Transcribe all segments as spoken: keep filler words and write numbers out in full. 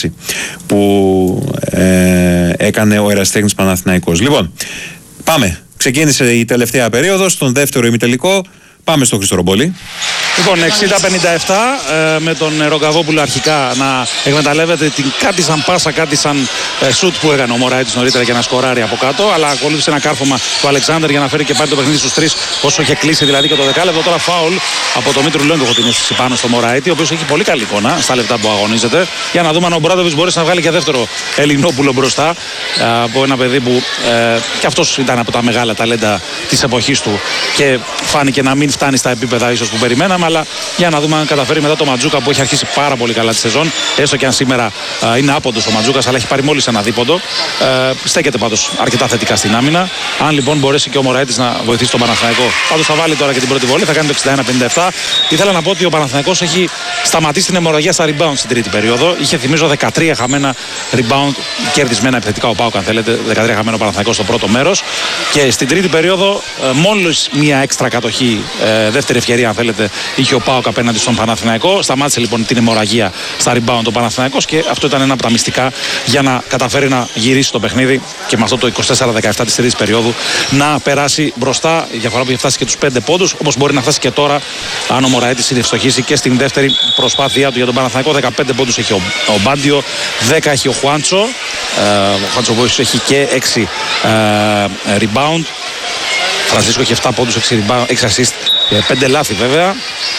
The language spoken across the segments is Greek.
έτσι, που ε, έκανε ο Ερασιτέχνης Παναθηναϊκός. Λοιπόν, πάμε. Ξεκίνησε η τελευταία περίοδος, τον δεύτερο ημιτελικό. Πάμε στο Χρήστο Ρομπόλη. Λοιπόν, εξήντα πενήντα επτά ε, με τον Ρογκαβόπουλο αρχικά να εκμεταλλεύεται την κάτι σαν πάσα, κάτι σαν ε, σουτ που έκανε ο Μωραήτης νωρίτερα για να σκοράρει από κάτω. Αλλά ακολούθησε ένα κάρφωμα του Αλεξάνδρ για να φέρει και πάλι το παιχνίδι στους τρεις, όσο είχε κλείσει δηλαδή και το δεκάλεπτο. Τώρα φάουλ από το Μήτρου Λόγκο, έχω την αίσθηση, πάνω στο Μωραήτη, ο οποίος έχει πολύ καλή εικόνα στα λεπτά που αγωνίζεται. Για να δούμε αν ο Μπράντοβιτς μπορέσει να βγάλει και δεύτερο Ελληνόπουλο μπροστά ε, από ένα παιδί που ε, και αυτός ήταν από τα μεγάλα ταλέντα της εποχής του και φάνηκε να μην φτάνει στα επίπεδα ίσως που περιμέναμε, αλλά για να δούμε αν καταφέρει μετά το Ματζούκα που έχει αρχίσει πάρα πολύ καλά τη σεζόν. Έστω και αν σήμερα α, είναι άποντος ο Ματζούκας, αλλά έχει πάρει μόλις ένα δίποντο. Ε, στέκεται πάντως αρκετά θετικά στην άμυνα. Αν λοιπόν μπορέσει και ο Μωραήτης να βοηθήσει τον Παναθηναϊκό, πάντως θα βάλει τώρα και την πρώτη βολή, θα κάνει το εξήντα ένα πενήντα επτά. Ήθελα να πω ότι ο Παναθηναϊκός έχει σταματήσει την αιμορραγία στα rebound στην τρίτη περίοδο. Είχε, θυμίζω, δεκατρία χαμένα rebound, κερδισμένα επιθετικά ο ΠΑΟΚ, αν θέλετε. δεκατρία χαμένα ο Παναθηναϊκός στο πρώτο μέρος. Και στην τρίτη περίοδο, ε, μόλις μία έξτρα κατοχή, ε, δεύτερη ευκαιρία, αν θέλετε, είχε ο ΠΑΟΚ απέναντι στον Παναθηναϊκό. Σταμάτησε λοιπόν την αιμορραγία στα rebound ο Παναθηναϊκός και αυτό ήταν ένα από τα μυστικά για να καταφέρει να γυρίσει το παιχνίδι και με αυτό το είκοσι τέσσερα δεκαεπτά της τρίτης περίοδου να περάσει μπροστά. Η διαφορά που είχε φτάσει και τους πέντε πόντους, όπως μπορεί να φτάσει και τώρα αν ο Μωραήτης είναι ευστοχήσει και στην δεύτερη προσπάθειά του για τον Παναθηναϊκό. δεκαπέντε πόντους έχει ο, ο Μπάντιο, δέκα έχει ο Χουάντσο. Ε, ο Χουάντσο Βόησος έχει και έξι ε, rebound. Φρανσίσκο έχει επτά πόντους, έξι, έξι assist, πέντε λάθη βέβαια.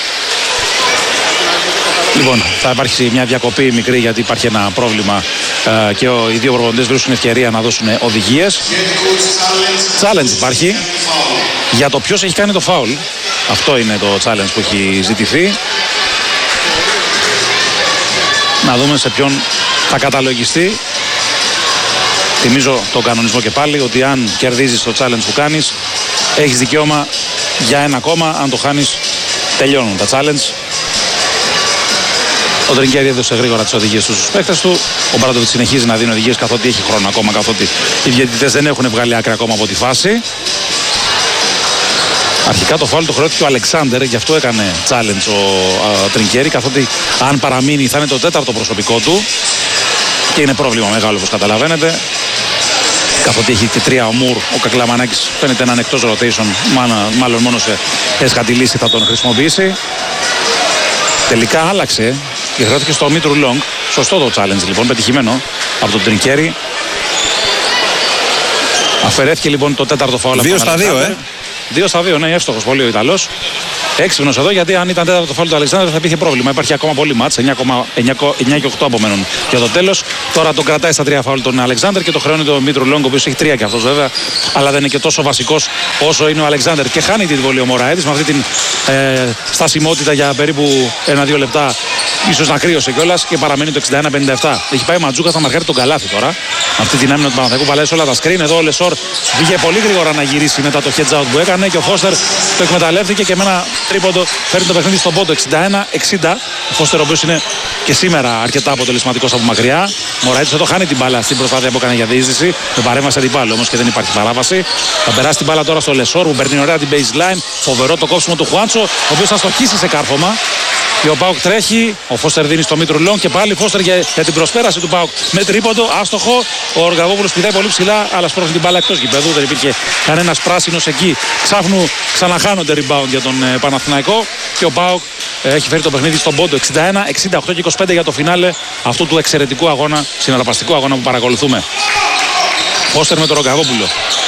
Λοιπόν, θα υπάρξει μια διακοπή μικρή γιατί υπάρχει ένα πρόβλημα ε, και ο, οι δύο προπονητές βρίσκουν ευκαιρία να δώσουν οδηγίες. Challenge υπάρχει για το ποιος έχει κάνει το φάουλ. Αυτό είναι το challenge που έχει ζητηθεί. Να δούμε σε ποιον θα καταλογιστεί. Θυμίζω τον κανονισμό και πάλι ότι αν κερδίζεις το challenge που κάνεις, έχεις δικαίωμα για ένα ακόμα. Αν το χάνεις, τελειώνουν τα challenge. Ο Τρινκέρι έδωσε γρήγορα τις οδηγίες στους παίκτες του. Ο Μπράντοβιτς συνεχίζει να δίνει οδηγίες καθότι έχει χρόνο ακόμα, καθότι οι διαιτητές δεν έχουν βγάλει άκρη ακόμα από τη φάση. Αρχικά το φάουλ το χρεώθηκε ο Αλεξάνδρ, γι' αυτό έκανε challenge ο Τρινκέρι, καθότι αν παραμείνει θα είναι το τέταρτο προσωπικό του. Και είναι πρόβλημα μεγάλο, όπως καταλαβαίνετε. Καθότι έχει και τρία ο Μουρ, ο Κακλαμανάκης φαίνεται να είναι εκτός rotation, μάλλον μόνο σε έσχατη λύση θα τον χρησιμοποιήσει. Τελικά άλλαξε και χρεώθηκε στο Μήτρου Λόγκ. Σωστό το challenge λοιπόν, πετυχημένο από τον Τρινκέρι. Αφαιρέθηκε λοιπόν το τέταρτο φάουλ. Δύο στα δύο, ε. Δύο στα δύο, ναι, εύστοχος πολύ ο Ιταλός. Έξυπνος εδώ, γιατί αν ήταν τέταρτο φάουλ του Αλεξάνδρ θα υπήρχε πρόβλημα. Υπάρχει ακόμα πολύ μάτς, εννιά και οκτώ απομένουν για το τέλος. Τώρα τον κρατάει στα τρία φάουλ τον Αλεξάνδρ και το χρεώνει τον Μήτρου Λόγκ, ο οποίος έχει τρία και αυτός βέβαια, αλλά δεν είναι και τόσο βασικός όσο είναι ο Αλεξάνδρ. Και χάνει την βολή ο Μωραήτης με αυτή την ε, στασιμότητα για περίπου ένα-δύο λεπτά. Ίσως να κρύωσε κιόλας και παραμένει το εξήντα ένα πενήντα επτά. Έχει πάει ο Ματζούκα, θα μαρκάρει τον καλάθι τώρα. Αυτή την άμυνα του Παναθηναϊκού παλάει όλα τα screen. Εδώ ο Λεσόρ βγήκε πολύ γρήγορα να γυρίσει μετά το heads out που έκανε και ο Φώστερ το εκμεταλλεύτηκε και με ένα τρίποντο φέρνει το παιχνίδι στον πόντο εξήντα ένα εξήντα. Ο Φώστερ, ο οποίος είναι και σήμερα αρκετά αποτελεσματικός από μακριά. Μωραήτης εδώ χάνει την μπάλα στην προσπάθεια που έκανε για διείσδυση. Με παρέμβαση αντιπάλου όμως και δεν υπάρχει παράβαση. Θα περάσει την μπάλα τώρα στο Λεσόρ που παίρνει ωραία την baseline. Φοβερό το κόψιμο του Χουάντσο, ο οποίος θα στοχίσει σε κάρφωμα. Και ο ΠΑΟΚ τρέχει, ο Φώστερ δίνει στο Μήτρου Λόγκ και πάλι Φώστερ για, για την προσπέραση του ΠΑΟΚ με τρίποντο, άστοχο. Ο Ρογκαβόπουλος πηδάει πολύ ψηλά, αλλά σπρώχνει την μπάλα εκτός γηπέδου. Δεν υπήρχε κανένας πράσινος εκεί. Ξάφνου ξαναχάνονται rebound για τον ε, Παναθηναϊκό και ο ΠΑΟΚ ε, έχει φέρει το παιχνίδι στον πόντο εξήντα ένα εξήντα οκτώ και είκοσι πέντε για το φινάλε αυτού του εξαιρετικού αγώνα, συναρπαστικού αγώνα που παρακολουθούμε. Φώστερ με τον Ρογκαβόπουλο.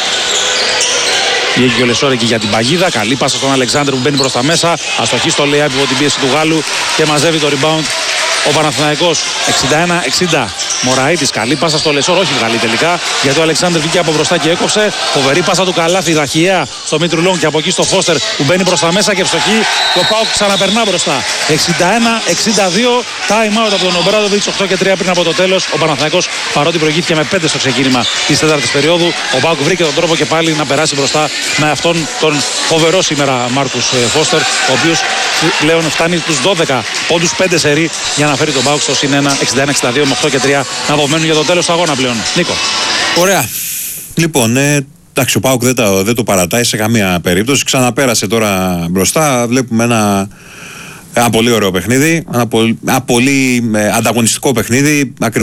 Βγήκε ο Λεσόρ εκεί για την παγίδα. Καλή πάσα στον Αλεξάνδρ που μπαίνει προς τα μέσα. Αστοχή στο lay-up υπό την πίεση του Γάλλου και μαζεύει το rebound ο Παναθηναϊκός. εξήντα ένα εξήντα. Μωραήτης, καλή πάσα στο Λεσόρ, όχι βγαλή τελικά, γιατί ο Αλεξάνδρ βγήκε από μπροστά και έκοψε. Φοβερή πάσα του Καλάθι, δαχιαία στο Μήτρου Λόγκ και από εκεί στο Φώστερ που μπαίνει προς τα μέσα και ευστοχή. Και ο ΠΑΟΚ ξαναπερνά μπροστά. εξήντα ένα εξήντα δύο. Time out από τον Ομπράντοβιτς, οκτώ και τρία πριν από το τέλος. Ο Παναθηναϊκός, παρότι προηγήθηκε με πέντε στο ξεκίνημα της τέταρτης περίοδου, ο ΠΑΟΚ βρήκε τον τρόπο και πάλι να περάσει μπροστά με αυτόν τον φοβερό σήμερα Μάρκους Φώστερ, ο οποίος πλέον φτάνει τους δώδεκα πόντους, πέντε σερί για να φέρει τον ΠΑΟΚ στο συν ένα, εξήντα ένα εξήντα δύο με οκτώ και τρία να απομένουν για το τέλος του αγώνα πλέον. Νίκο. Ωραία. Λοιπόν, ε, εντάξει, ο ΠΑΟΚ δεν, δεν το παρατάει σε καμία περίπτωση. Ξαναπέρασε τώρα μπροστά. Βλέπουμε ένα, ένα πολύ ωραίο παιχνίδι. Ένα πολύ, ένα πολύ ε, ανταγωνιστικό παιχνίδι.